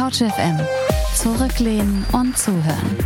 Couch FM. Zurücklehnen und zuhören.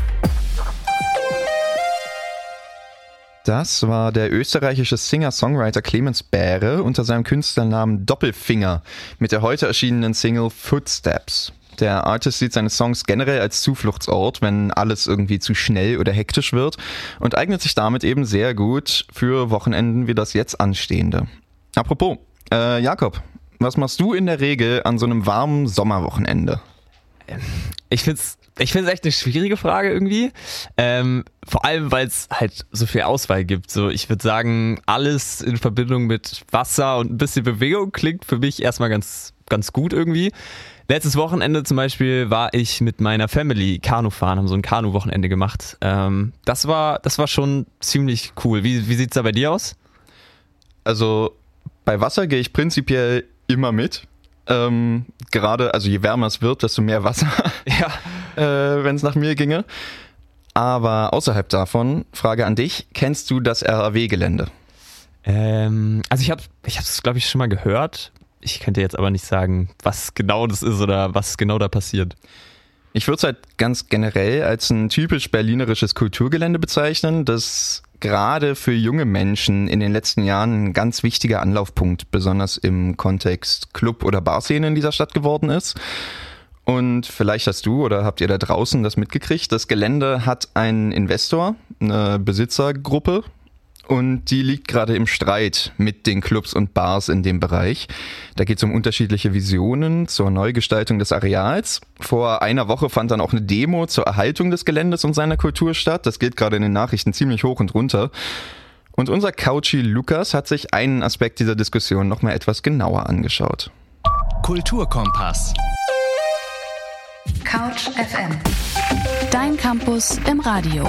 Das war der österreichische Singer-Songwriter Clemens Bähre unter seinem Künstlernamen Doppelfinger mit der heute erschienenen Single Footsteps. Der Artist sieht seine Songs generell als Zufluchtsort, wenn alles irgendwie zu schnell oder hektisch wird und eignet sich damit eben sehr gut für Wochenenden wie das jetzt anstehende. Apropos, Jakob, was machst du in der Regel an so einem warmen Sommerwochenende? Ich find's echt eine schwierige Frage irgendwie. Vor allem, weil es halt so viel Auswahl gibt. So, ich würde sagen, alles in Verbindung mit Wasser und ein bisschen Bewegung klingt für mich erstmal ganz gut irgendwie. Letztes Wochenende zum Beispiel war ich mit meiner Family Kanu fahren, haben so ein Kanu-Wochenende gemacht. Das war schon ziemlich cool. Wie sieht's da bei dir aus? Also bei Wasser gehe ich prinzipiell immer mit. Gerade, also je wärmer es wird, desto mehr Wasser, wenn es nach mir ginge. Aber außerhalb davon, Frage an dich, kennst du das RAW-Gelände? Also ich habe es, glaube ich, schon mal gehört. Ich könnte jetzt aber nicht sagen, was genau das ist oder was genau da passiert. Ich würde es halt ganz generell als ein typisch berlinerisches Kulturgelände bezeichnen, das gerade für junge Menschen in den letzten Jahren ein ganz wichtiger Anlaufpunkt, besonders im Kontext Club- oder Barszene in dieser Stadt geworden ist. Und vielleicht hast du oder habt ihr da draußen das mitgekriegt, das Gelände hat einen Investor, eine Besitzergruppe, und die liegt gerade im Streit mit den Clubs und Bars in dem Bereich. Da geht es um unterschiedliche Visionen zur Neugestaltung des Areals. Vor einer Woche fand dann auch eine Demo zur Erhaltung des Geländes und seiner Kultur statt. Das geht gerade in den Nachrichten ziemlich hoch und runter. Und unser Couchy Lukas hat sich einen Aspekt dieser Diskussion nochmal etwas genauer angeschaut. Kulturkompass. Couch FM. Dein Campus im Radio.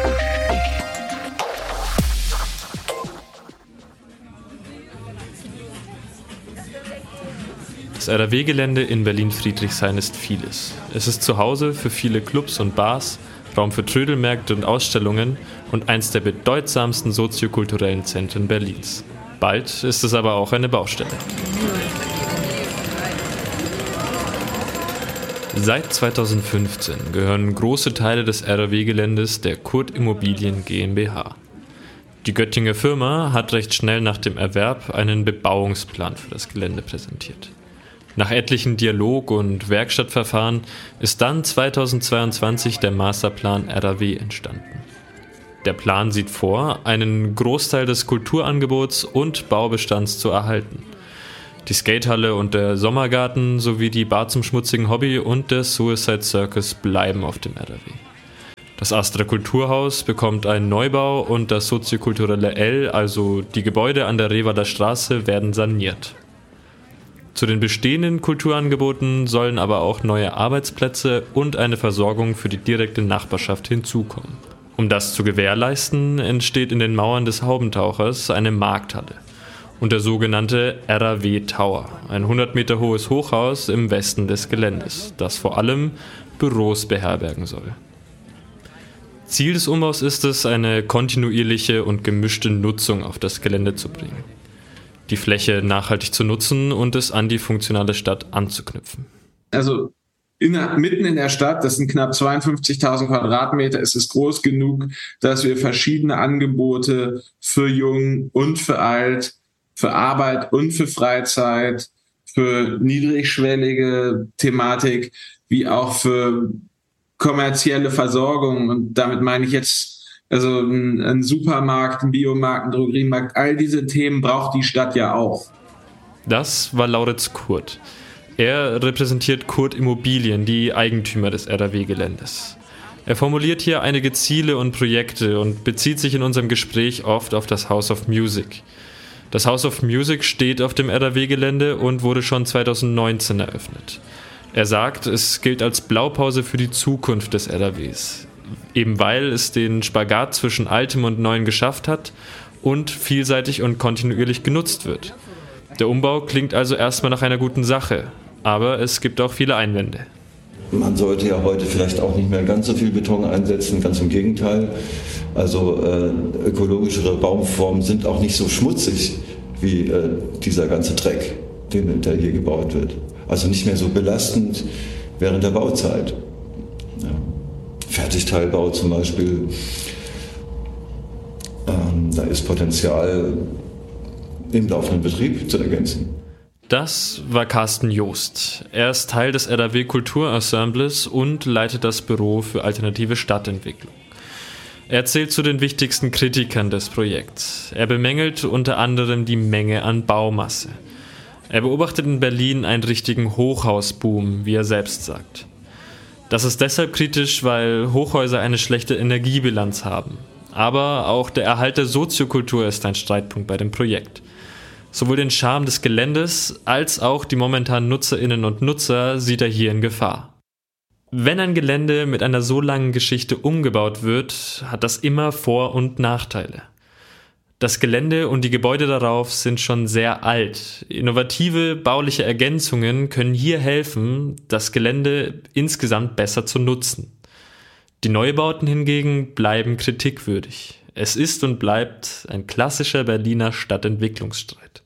Das RAW-Gelände in Berlin-Friedrichshain ist vieles. Es ist Zuhause für viele Clubs und Bars, Raum für Trödelmärkte und Ausstellungen und eins der bedeutsamsten soziokulturellen Zentren Berlins. Bald ist es aber auch eine Baustelle. Seit 2015 gehören große Teile des RAW-Geländes der Kurt Immobilien GmbH. Die Göttinger Firma hat recht schnell nach dem Erwerb einen Bebauungsplan für das Gelände präsentiert. Nach etlichen Dialog- und Werkstattverfahren ist dann 2022 der Masterplan RAW entstanden. Der Plan sieht vor, einen Großteil des Kulturangebots und Baubestands zu erhalten. Die Skatehalle und der Sommergarten sowie die Bar zum schmutzigen Hobby und der Suicide Circus bleiben auf dem RAW. Das Astra Kulturhaus bekommt einen Neubau und das soziokulturelle L, also die Gebäude an der Revader Straße, werden saniert. Zu den bestehenden Kulturangeboten sollen aber auch neue Arbeitsplätze und eine Versorgung für die direkte Nachbarschaft hinzukommen. Um das zu gewährleisten, entsteht in den Mauern des Haubentauchers eine Markthalle und der sogenannte RAW Tower, ein 100 Meter hohes Hochhaus im Westen des Geländes, das vor allem Büros beherbergen soll. Ziel des Umbaus ist es, eine kontinuierliche und gemischte Nutzung auf das Gelände zu bringen, die Fläche nachhaltig zu nutzen und es an die funktionale Stadt anzuknüpfen. Also mitten in der Stadt, das sind knapp 52.000 Quadratmeter, ist es groß genug, dass wir verschiedene Angebote für Jung und für Alt, für Arbeit und für Freizeit, für niedrigschwellige Thematik, wie auch für kommerzielle Versorgung. Und damit meine ich jetzt also ein Supermarkt, ein Biomarkt, ein Drogeriemarkt, all diese Themen braucht die Stadt ja auch. Das war Lauritz Kurt. Er repräsentiert Kurt Immobilien, die Eigentümer des RAW-Geländes. Er formuliert hier einige Ziele und Projekte und bezieht sich in unserem Gespräch oft auf das House of Music. Das House of Music steht auf dem RAW-Gelände und wurde schon 2019 eröffnet. Er sagt, es gilt als Blaupause für die Zukunft des RAWs. Eben weil es den Spagat zwischen Altem und Neuem geschafft hat und vielseitig und kontinuierlich genutzt wird. Der Umbau klingt also erstmal nach einer guten Sache, aber es gibt auch viele Einwände. Man sollte ja heute vielleicht auch nicht mehr ganz so viel Beton einsetzen, ganz im Gegenteil. Also ökologischere Bauformen sind auch nicht so schmutzig wie dieser ganze Dreck, der hier gebaut wird. Also nicht mehr so belastend während der Bauzeit. Ja. Fertigteilbau zum Beispiel, da ist Potenzial im laufenden Betrieb zu ergänzen. Das war Carsten Joost. Er ist Teil des RAW Kulturensembles und leitet das Büro für alternative Stadtentwicklung. Er zählt zu den wichtigsten Kritikern des Projekts. Er bemängelt unter anderem die Menge an Baumasse. Er beobachtet in Berlin einen richtigen Hochhausboom, wie er selbst sagt. Das ist deshalb kritisch, weil Hochhäuser eine schlechte Energiebilanz haben. Aber auch der Erhalt der Soziokultur ist ein Streitpunkt bei dem Projekt. Sowohl den Charme des Geländes als auch die momentanen Nutzerinnen und Nutzer sieht er hier in Gefahr. Wenn ein Gelände mit einer so langen Geschichte umgebaut wird, hat das immer Vor- und Nachteile. Das Gelände und die Gebäude darauf sind schon sehr alt. Innovative bauliche Ergänzungen können hier helfen, das Gelände insgesamt besser zu nutzen. Die Neubauten hingegen bleiben kritikwürdig. Es ist und bleibt ein klassischer Berliner Stadtentwicklungsstreit.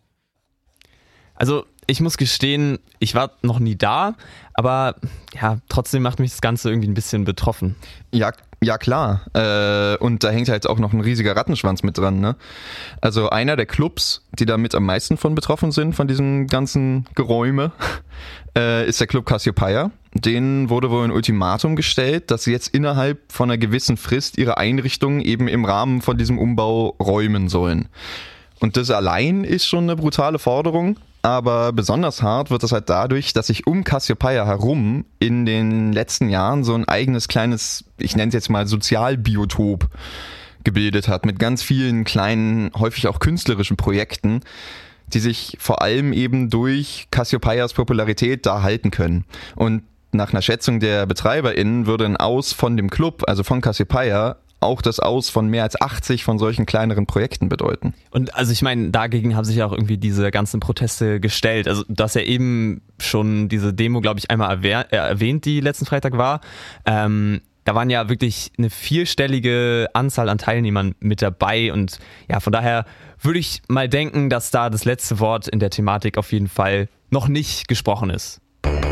Also ich muss gestehen, ich war noch nie da, aber ja, trotzdem macht mich das Ganze irgendwie ein bisschen betroffen. Ja klar. Und da hängt halt auch noch ein riesiger Rattenschwanz mit dran, ne? Also einer der Clubs, die da mit am meisten von betroffen sind, von diesem ganzen Geräume, ist der Club Cassiopeia. Denen wurde wohl ein Ultimatum gestellt, dass sie jetzt innerhalb von einer gewissen Frist ihre Einrichtungen eben im Rahmen von diesem Umbau räumen sollen. Und das allein ist schon eine brutale Forderung. Aber besonders hart wird das halt dadurch, dass sich um Cassiopeia herum in den letzten Jahren so ein eigenes kleines, ich nenne es jetzt mal Sozialbiotop gebildet hat, mit ganz vielen kleinen, häufig auch künstlerischen Projekten, die sich vor allem eben durch Cassiopeias Popularität da halten können. Und nach einer Schätzung der BetreiberInnen würde ein Aus von dem Club, also von Cassiopeia, auch das Aus von mehr als 80 von solchen kleineren Projekten bedeuten. Und also ich meine, dagegen haben sich ja auch irgendwie diese ganzen Proteste gestellt. Also du hast ja eben schon diese Demo, glaube ich, einmal erwähnt, die letzten Freitag war. Da waren ja wirklich eine 4-stellige Anzahl an Teilnehmern mit dabei und ja, von daher würde ich mal denken, dass da das letzte Wort in der Thematik auf jeden Fall noch nicht gesprochen ist.